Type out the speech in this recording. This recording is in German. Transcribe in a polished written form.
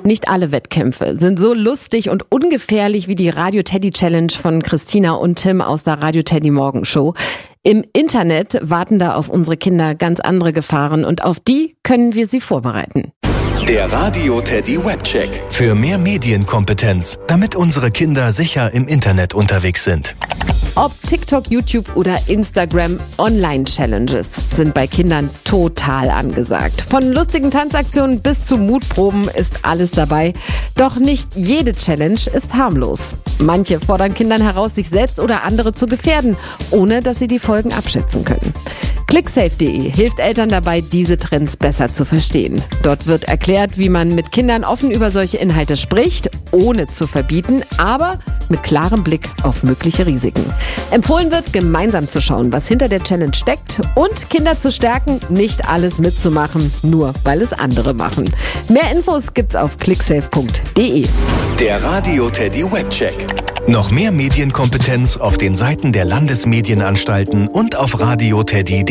Nicht alle Wettkämpfe sind so lustig und ungefährlich wie die Radio Teddy Challenge von Christina und Tim aus der Radio Teddy Morgenshow. Im Internet warten da auf unsere Kinder ganz andere Gefahren und auf die können wir sie vorbereiten. Der Radio Teddy Webcheck. Für mehr Medienkompetenz, damit unsere Kinder sicher im Internet unterwegs sind. Ob TikTok, YouTube oder Instagram, Online-Challenges sind bei Kindern total angesagt. Von lustigen Tanzaktionen bis zu Mutproben ist alles dabei. Doch nicht jede Challenge ist harmlos. Manche fordern Kindern heraus, sich selbst oder andere zu gefährden, ohne dass sie die Folgen abschätzen können. Clicksafe.de hilft Eltern dabei, diese Trends besser zu verstehen. Dort wird erklärt, wie man mit Kindern offen über solche Inhalte spricht, ohne zu verbieten, aber mit klarem Blick auf mögliche Risiken. Empfohlen wird, gemeinsam zu schauen, was hinter der Challenge steckt und Kinder zu stärken, nicht alles mitzumachen, nur weil es andere machen. Mehr Infos gibt's auf clicksafe.de. Der Radio Teddy Webcheck. Noch mehr Medienkompetenz auf den Seiten der Landesmedienanstalten und auf radioteddy.de.